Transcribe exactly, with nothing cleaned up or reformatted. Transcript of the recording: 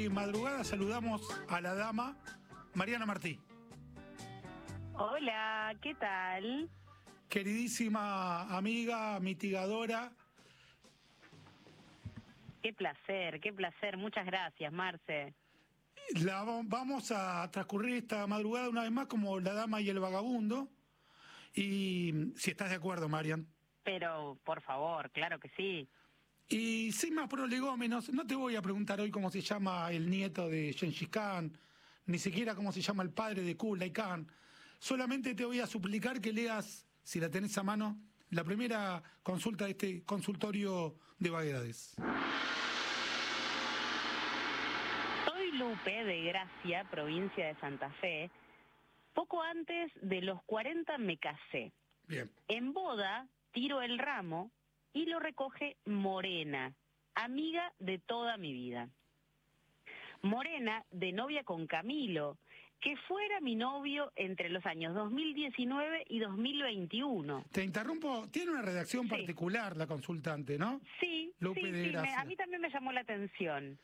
hoy madrugada saludamos a la dama Mariana Martí. Hola, ¿qué tal? Queridísima amiga, mitigadora. Qué placer, qué placer. Muchas gracias, Marce. La, vamos a transcurrir esta madrugada una vez más como la dama y el vagabundo. Y si estás de acuerdo, Marian. Pero, por favor, claro que sí. Y sin más prolegómenos, no te voy a preguntar hoy cómo se llama el nieto de Gengis Khan, ni siquiera cómo se llama el padre de Kublai Khan. Solamente te voy a suplicar que leas, si la tenés a mano, la primera consulta de este consultorio de vaguedades. Soy Lupe de Gracia, provincia de Santa Fe. Poco antes de los cuarenta me casé. Bien. En boda tiro el ramo y lo recoge Morena, amiga de toda mi vida. Morena, de novia con Camilo, que fuera mi novio entre los años dos mil diecinueve y dos mil veintiuno. Te interrumpo, tiene una redacción Sí. particular la consultante, ¿no? Sí, Lupe sí, de sí, me- Gracia. a mí también me llamó la atención.